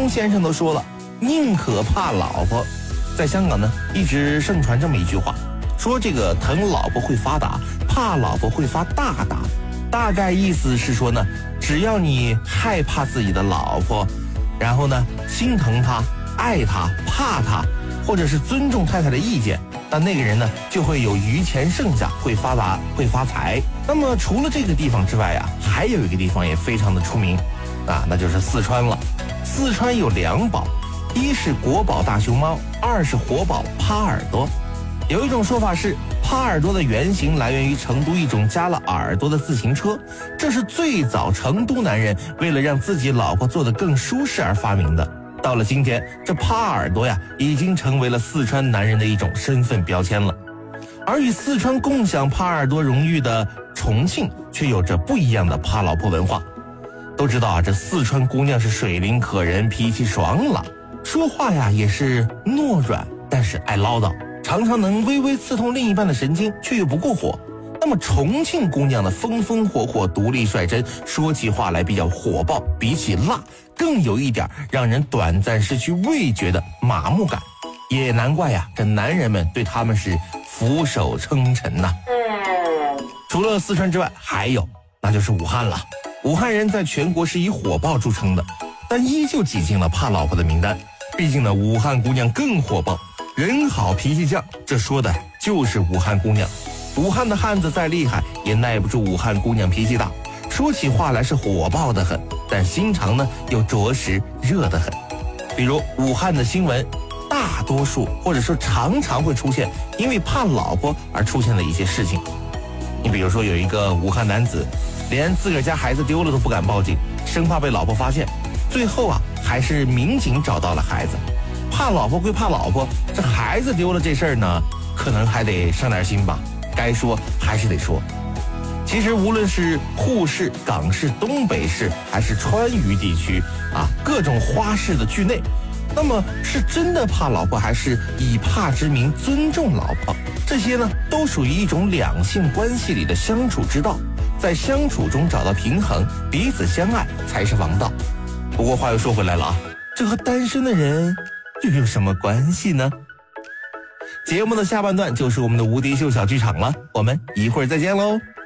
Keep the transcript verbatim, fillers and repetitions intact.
东先生都说了，宁可怕老婆。在香港呢，一直盛传这么一句话，说这个疼老婆会发达，怕老婆会发大达。大概意思是说呢，只要你害怕自己的老婆，然后呢心疼她、爱她、怕她，或者是尊重太太的意见，那那个人呢就会有余钱剩下，会发达，会发财。那么除了这个地方之外啊，还有一个地方也非常的出名啊，那就是四川了。四川有两宝，一是国宝大熊猫，二是活宝趴耳朵。有一种说法是，趴耳朵的原型来源于成都一种加了耳朵的自行车，这是最早成都男人为了让自己老婆坐得更舒适而发明的。到了今天，这趴耳朵呀，已经成为了四川男人的一种身份标签了。而与四川共享趴耳朵荣誉的重庆，却有着不一样的趴老婆文化。都知道啊，这四川姑娘是水灵可人，脾气爽朗，说话呀也是糯软，但是爱唠叨，常常能微微刺痛另一半的神经，却又不过火。那么重庆姑娘的风风火火、独立率真，说起话来比较火爆，比起辣更有一点让人短暂失去味觉的麻木感。也难怪呀，这男人们对他们是俯首称臣呐。除了四川之外，还有那就是武汉了。武汉人在全国是以火爆著称的，但依旧挤进了怕老婆的名单。毕竟呢，武汉姑娘更火爆，人好脾气犟，这说的就是武汉姑娘。武汉的汉子再厉害，也耐不住武汉姑娘脾气大，说起话来是火爆的很，但心肠呢又着实热得很。比如武汉的新闻，大多数或者说常常会出现因为怕老婆而出现的一些事情。你比如说有一个武汉男子，连自个儿家孩子丢了都不敢报警，生怕被老婆发现，最后啊还是民警找到了孩子。怕老婆归怕老婆，这孩子丢了这事儿呢，可能还得伤点心吧，该说还是得说。其实无论是沪市、港市、东北市，还是川渝地区啊，各种花市的区内，那么是真的怕老婆，还是以怕之名尊重老婆？这些呢，都属于一种两性关系里的相处之道，在相处中找到平衡，彼此相爱才是王道。不过话又说回来了啊，这和单身的人又有什么关系呢？节目的下半段就是我们的无敌秀小剧场了，我们一会儿再见喽。